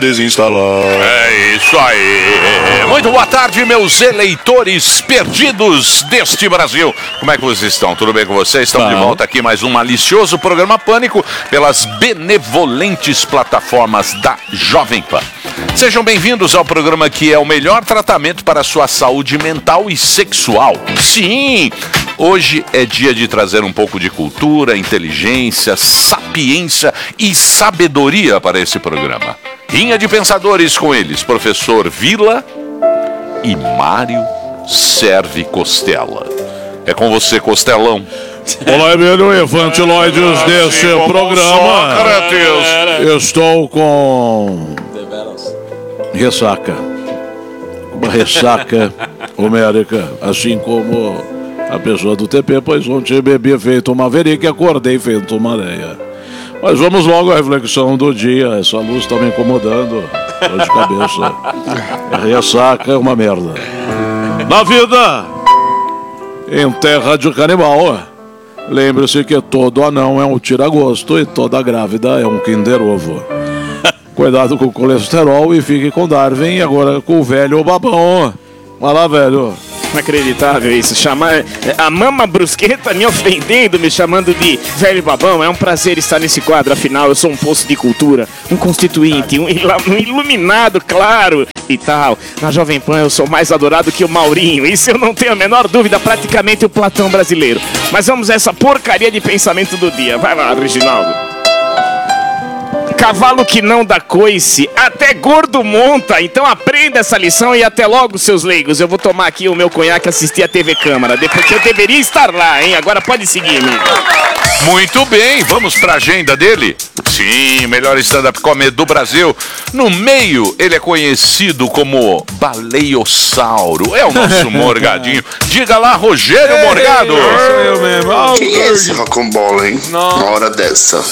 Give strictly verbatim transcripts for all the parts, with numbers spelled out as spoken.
Desinstalar. É isso aí. Muito boa tarde, meus eleitores perdidos deste Brasil. Como é que vocês estão? Tudo bem com vocês? Estamos de volta aqui mais um malicioso programa Pânico pelas benevolentes plataformas da Jovem Pan. Sejam bem-vindos ao programa que é o melhor tratamento para a sua saúde mental e sexual. Sim! Hoje é dia de trazer um pouco de cultura, inteligência, sapiência e sabedoria para esse programa. Rinha de pensadores com eles, professor Vila e Mário Serve Costela. É com você, Costelão. Olá, Emílio, infantiloides desse programa. Eu estou com ressaca. Uma ressaca homérica, assim como a pessoa do T P, pois ontem bebi feito uma verica e acordei feito uma areia. Mas vamos logo à reflexão do dia. Essa luz está me incomodando. Dor de cabeça. A ressaca é uma merda. Na vida, em terra de canibal, lembre-se que todo anão é um tira-gosto e toda grávida é um Kinder Ovo. Cuidado com o colesterol e fique com Darwin. E agora com o velho babão. Vai lá, velho. Inacreditável isso, chamar a Mama Brusqueta me ofendendo, me chamando de velho babão. É um prazer estar nesse quadro, afinal eu sou um poço de cultura, um constituinte, um, um iluminado, claro, e tal. Na Jovem Pan eu sou mais adorado que o Maurinho, isso eu não tenho a menor dúvida, praticamente o Platão brasileiro. Mas vamos a essa porcaria de pensamento do dia. Vai lá, Reginaldo. Cavalo que não dá coice, até gordo monta. Então aprenda essa lição e até logo, seus leigos. Eu vou tomar aqui o meu conhaque e assistir a T V Câmara, porque eu deveria estar lá, hein? Agora pode seguir, amigo. Muito bem, vamos para a agenda dele? Sim, melhor stand-up comedy do Brasil. No meio, ele é conhecido como Baleossauro. É o nosso Morgadinho. Diga lá, Rogério Ei, Morgado. Sou eu mesmo. Oh, quem é esse rocambole, hein? Não. Na hora dessa.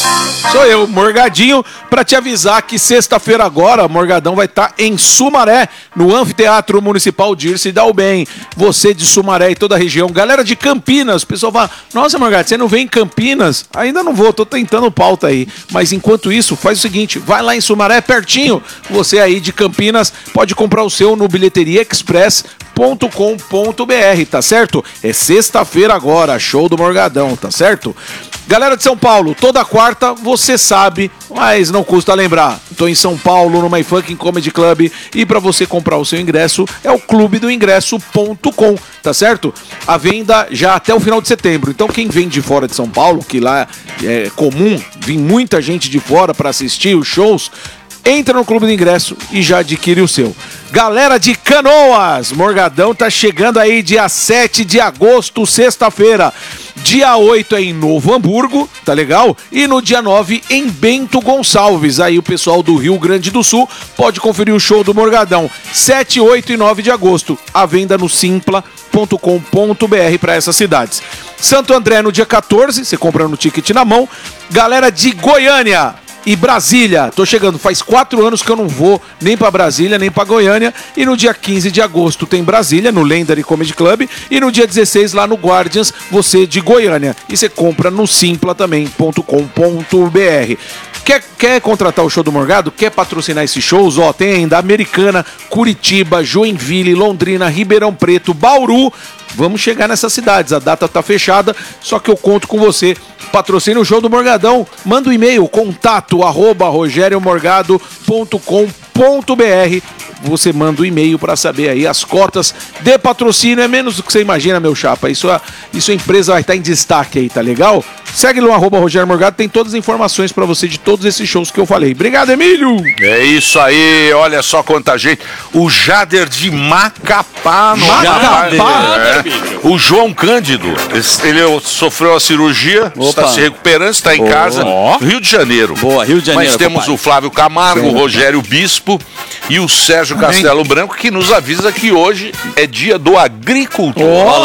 Sou eu, Morgadinho, pra te avisar que sexta-feira agora, Morgadão vai estar tá em Sumaré, no Anfiteatro Municipal Dirce Dalben. Você de Sumaré e toda a região. Galera de Campinas, o pessoal fala, nossa, Morgado, você não vem em Campinas? Ainda não vou, tô tentando pauta aí. Mas enquanto isso, faz o seguinte, vai lá em Sumaré, pertinho. Você aí de Campinas pode comprar o seu no bilheteria express ponto com ponto b r, tá certo? É sexta-feira agora, show do Morgadão, tá certo? Galera de São Paulo, toda quarta, você sabe, mas não custa lembrar. Tô em São Paulo, no My Fucking Comedy Club, e para você comprar o seu ingresso, é o clube do ingresso ponto com, tá certo? A venda já até o final de setembro. Então quem vem de fora de São Paulo, que lá é comum, vem muita gente de fora para assistir os shows, entra no Clube do Ingresso e já adquire o seu. Galera de Canoas, Morgadão tá chegando aí dia sete de agosto, sexta-feira. Dia oito é em Novo Hamburgo, tá legal? E no dia nove em Bento Gonçalves. Aí o pessoal do Rio Grande do Sul pode conferir o show do Morgadão. sete, oito e nove de agosto. A venda no simpla ponto com ponto b r para essas cidades. Santo André no dia quatorze, você compra no ticket na mão. Galera de Goiânia e Brasília, tô chegando, faz quatro anos que eu não vou nem pra Brasília, nem pra Goiânia, e no dia quinze de agosto tem Brasília, no Legendary Comedy Club, e no dia dezesseis lá no Guardians, você de Goiânia, e você compra no simpla também ponto com ponto b r. Quer, quer contratar o show do Morgado? Quer patrocinar esses shows? Ó, tem ainda Americana, Curitiba, Joinville, Londrina, Ribeirão Preto, Bauru. Vamos chegar nessas cidades, a data tá fechada, só que eu conto com você. Patrocina o show do Morgadão, manda um e-mail, contato arroba rogério morgado ponto com ponto b r. Você manda um e-mail para saber aí as cotas de patrocínio, é menos do que você imagina, meu chapa. Isso a, isso a empresa vai estar em destaque aí, tá legal? Segue no arroba Rogério Morgado, tem todas as informações para você de todos esses shows que eu falei. Obrigado, Emílio! É isso aí, olha só quanta gente. O Jader de Macapá, no Macapá, é. O João Cândido, ele sofreu a cirurgia, Opa. está se recuperando, está em oh. casa, Rio de Janeiro. Boa, Rio de Janeiro. Mas temos papai. o Flávio Camargo, Sim. o Rogério Bispo e o Sérgio Castelo Branco, que nos avisa que hoje é dia do agricultor.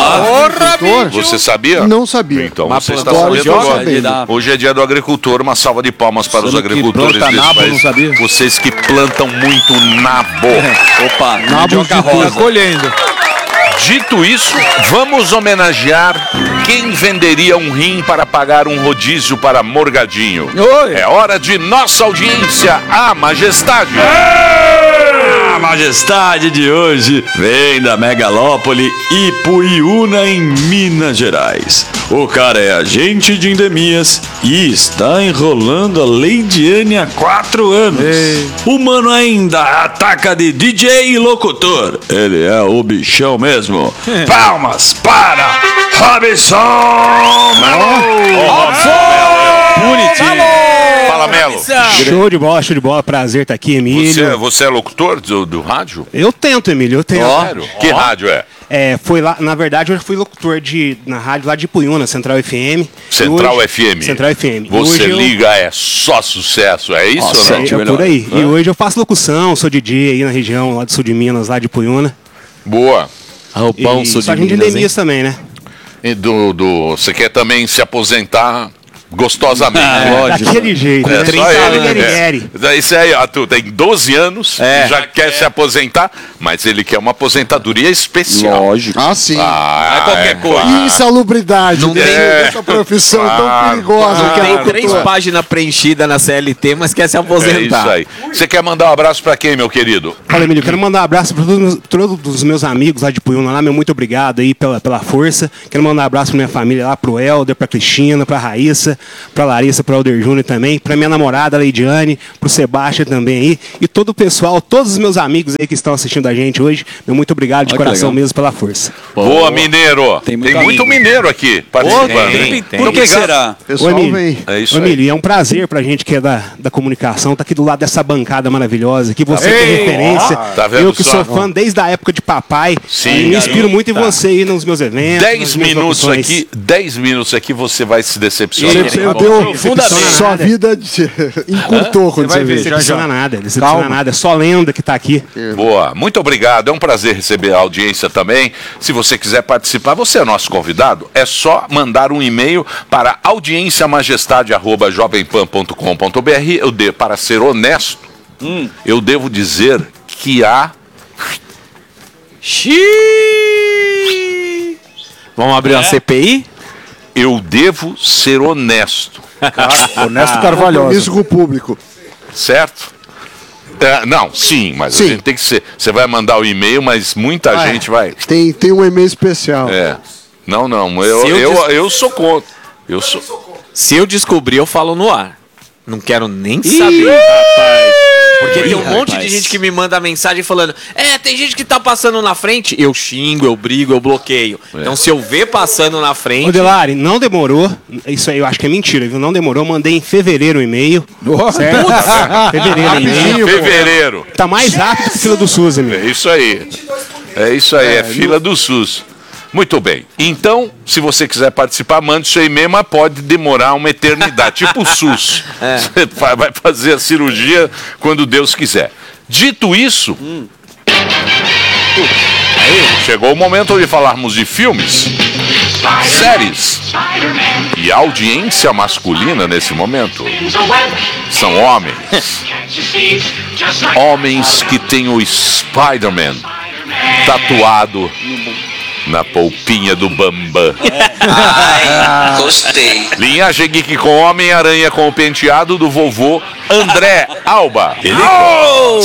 Olá, oh, Você sabia? Não sabia. Então Mas você está sabendo agora. Hoje é dia do agricultor, uma salva de palmas para Você os agricultores desse nabo, país. Não sabia? Vocês que plantam muito nabo. Opa, nabo de tá colhendo. Dito isso, vamos homenagear quem venderia um rim para pagar um rodízio para Morgadinho. Oi. É hora de nossa audiência, a Majestade. A Majestade de hoje vem da megalópole Ipuiuna, em Minas Gerais. O cara é agente de endemias e está enrolando a Leidiane há quatro anos. Ei. O mano ainda ataca de D J e locutor. Ele é o bichão mesmo. É. Palmas para Robson Melo! Bonitinho! Fala, Melo. Show de bola, show de bola. Prazer estar aqui, Emílio. Você, você é locutor do, do rádio? Eu tento, Emílio, eu tento. Sério? Oh. Que oh. rádio é? É, foi lá, na verdade, eu fui locutor de, na rádio lá de Ipuiuna, Central F M. Central hoje, F M? Central F M. Você hoje liga, eu... é só sucesso, é isso? Nossa, ou não? É, é por aí. Hã? E hoje eu faço locução, sou D J aí na região lá do sul de Minas, lá de Ipuiuna. Boa. Roupão, sul de Minas, de endemias também, né? E do, do, você quer também se aposentar gostosamente? Ah, lógico. Daquele jeito, é, né? trinta anos. É. Isso aí, ó, tu tem doze anos, é. já quer é. se aposentar, mas ele quer uma aposentadoria especial. Lógico. Ah, sim. Ah, não é qualquer é, coisa. Claro. Insalubridade. Não tem essa profissão claro, tão perigosa. Claro. Tem três páginas preenchidas na C L T, mas quer se aposentar. É isso aí. Você quer mandar um abraço pra quem, meu querido? Olha, Emílio, eu quero mandar um abraço pra todos, todos os meus amigos lá de Ipuiuna, lá, meu muito obrigado aí pela, pela força. Quero mandar um abraço pra minha família lá, pro Helder, pra Cristina, pra Raíssa, pra Larissa, para o Alder Júnior também, para minha namorada Leidiane, para o Sebastião também aí, e todo o pessoal, todos os meus amigos aí que estão assistindo a gente hoje, meu muito obrigado de Olha coração mesmo pela força. Boa, mineiro! Tem muito, tem muito mineiro aqui participando. Tem, tem. Por que será? Pessoal, Ô, Emílio, é isso Ô, Emílio, é um prazer pra gente que é da, da comunicação, tá aqui do lado dessa bancada maravilhosa, que você Ei, tem referência, ó, tá eu que só? sou fã desde a época de papai, Sim, e me inspiro muito em tá. você aí nos meus eventos. Dez minutos aqui, dez minutos aqui você vai se decepcionar. Você perdeu sua vida de... encurtou quando você, você vê. Não decepciona nada, decepciona nada, é só lenda que tá aqui. Boa, muito obrigado, é um prazer receber a audiência também. Se você quiser participar, você é nosso convidado, é só mandar um e-mail para audiência majestade arroba jovem pan ponto com ponto br. Eu de, para ser honesto, hum. eu devo dizer que há... Xiii. Vamos abrir é? uma C P I? Eu devo ser honesto. Cara, honesto Carvalhosa. Isso com o público. Certo? É, não, sim, mas sim. a gente tem que ser. Você vai mandar o e-mail, mas muita ah, gente vai. Tem, tem um e-mail especial. É. Não, não. Eu, eu, eu, des... eu sou contra. Eu sou... Se eu descobrir, eu falo no ar. Não quero nem Ih, saber. Rapaz. Porque tem um Ih, monte rapaz. de gente que me manda mensagem falando: é, tem gente que tá passando na frente. Eu xingo, eu brigo, eu bloqueio. É. Então, se eu ver passando na frente. Ô, Delari, não demorou. Isso aí eu acho que é mentira, viu? Não demorou. Eu mandei em fevereiro o e-mail. Oh, certo? Fevereiro o e-mail. Fevereiro. Tá mais rápido que fila do SUS, amigo. É isso aí. É isso aí, é, é fila do SUS. Muito bem. Então, se você quiser participar, mande seu e-mail, mas pode demorar uma eternidade. Tipo o SUS. É. Você vai fazer a cirurgia quando Deus quiser. Dito isso, hum. chegou o momento de falarmos de filmes, séries e audiência masculina nesse momento. São homens. Homens que têm o Spider-Man tatuado na polpinha do Bambam. Ai, gostei. Linhagem Geek com Homem-Aranha com o penteado do vovô André Alba. Ele... Oh!